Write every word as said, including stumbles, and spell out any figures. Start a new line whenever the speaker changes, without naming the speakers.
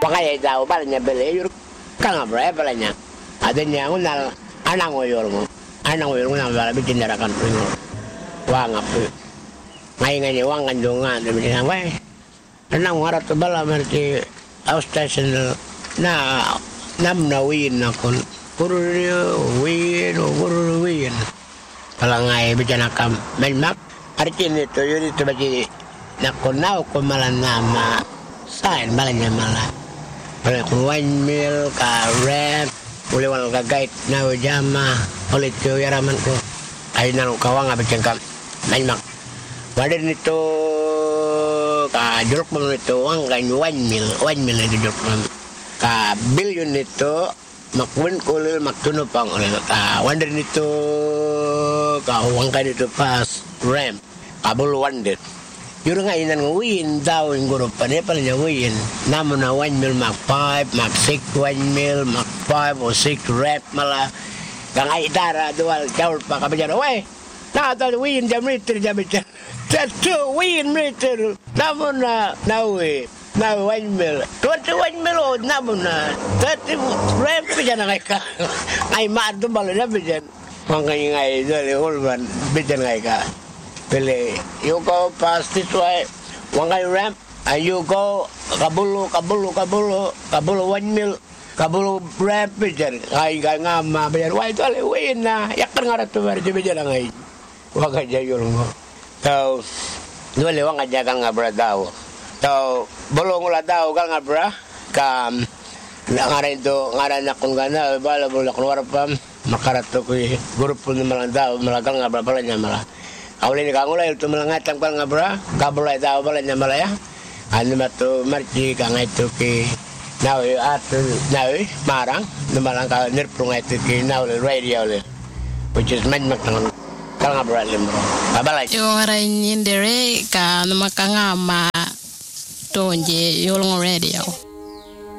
Wakaya daw balanya bele yur kanga bra balanya. Adanya ngunal anang oyor mo. Anang oyor ngunal bala bikin darakan pringo. Wang apu. Ngai ngai wang kan dongan de bikin wai. Anang warat bala merti outstation na nam na win nakon. Kuru win kuru win. Palangai bikin akam menmak. Artin itu yuri itu bagi nakon nau ko malan nama sain balanya malah. Bala ko one mil ka rap. Uli wal ka guide na jama. Oleh itu yaraman ko. Ay nang kawang bikin kam menmak. Wadir itu ka jeruk mo itu wang kan one mil one mil itu jeruk mo. Ka billion itu makwin kulil maktuno pang oleh ka wadir itu ka wang kan itu pas rem. Kabul wandet. Yuro nga inan win daw yung grup pa niya pala niya win. Namo na one mil mak five, mak six, one mil, mak five o six rep mala. Kang ay dara dual jawal pa kabadyan. Wey, nakata win jam riter jam riter. Tato win riter. Namo na nawi. Na one mil. twenty-one mil o namo na. thirty rep pa dyan na kay ka. Ay maado bala na pa dyan. Mga ngay dali ulman. Bidyan ngay ka. Pili, you go past this way, wangay ramp, and you go kabulu, kabulu, kabulu, kabulu one mil, kabulu ramp bijan, ay ay nga mabayan, why ito aliwin na, yakar nga rato ba, di bijan ang ay, wangay jayul mo. So, duwali wangay jagan nga bra daw. So, bulong ula daw ka nga bra, ka, nga rin to, nga rin akong gana, bala bulak nuwara pa, makarato ko yung grupo na malang daw, malagang nga bra pala niya malang. Awalin ni kangulay itu melangatang pal ngabra, kabulay tahu bala nyamalaya. Anu matu marci kang itu ki nawi atu nawi marang, nemalang ka nirprung itu ki nawi radio le. Which is man makang kang ngabra limro. Kabalay.
Yung aray nyindere ka namakangama tonje yolong radio.